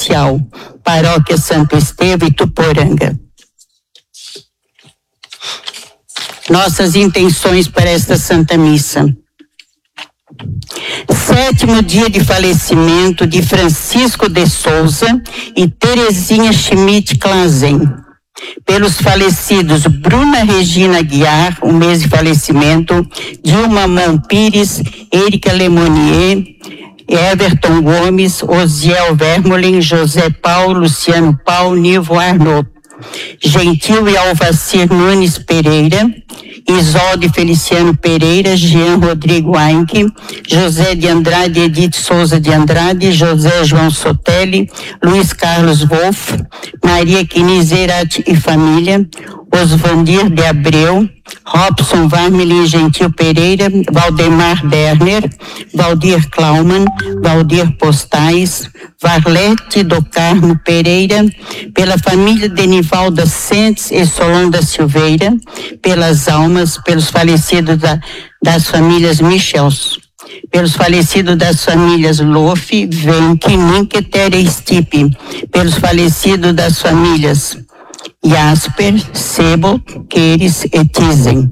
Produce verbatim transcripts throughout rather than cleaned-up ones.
especial, Paróquia Santo Estevão, Ituporanga. Nossas intenções para esta Santa Missa. Sétimo dia de falecimento de Francisco de Souza e Terezinha Schmidt Clazen. Pelos falecidos Bruna Regina Guiar, um mês de falecimento, Dilma Mon Pires, Érica Lemonier, Everton Gomes, Osiel Vermolin, José Paulo, Luciano Paulo, Nivo Arnaud. Gentil e Alvacir Nunes Pereira, Isolde Feliciano Pereira, Jean Rodrigo Ainck, José de Andrade, Edith Souza de Andrade, José João Sotelli, Luiz Carlos Wolff, Maria Quinizerat e família, Osvandir de Abreu, Robson Varmelin Gentil Pereira, Valdemar Berner, Valdir Klaumann, Valdir Postais, Varlete do Carmo Pereira, pela família Denivalda Sentes e Solonda Silveira, pelas almas, pelos falecidos da, das famílias Michels, pelos falecidos das famílias Lofe, Venke, Ninketer e Stipe, pelos falecidos das famílias Jasper, Sebo, Queires e Tizen.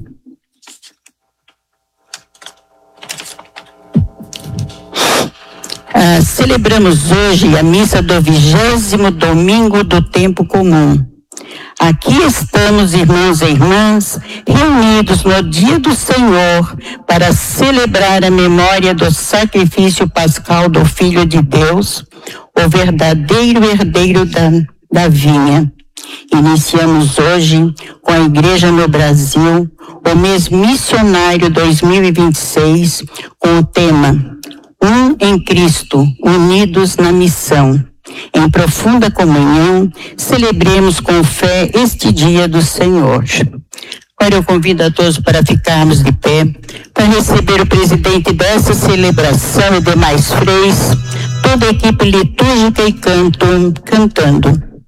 Ah, celebramos hoje a missa do vigésimo domingo do tempo comum. Aqui estamos, irmãos e irmãs, reunidos no dia do Senhor para celebrar a memória do sacrifício pascal do Filho de Deus, o verdadeiro herdeiro da, da vinha. Iniciamos hoje com a Igreja no Brasil, o mês missionário dois mil e vinte e seis, com o tema Um em Cristo, unidos na missão. Em profunda comunhão, celebremos com fé este dia do Senhor. Agora eu convido a todos para ficarmos de pé, para receber o presidente dessa celebração e demais freis, toda a equipe litúrgica e canto, cantando.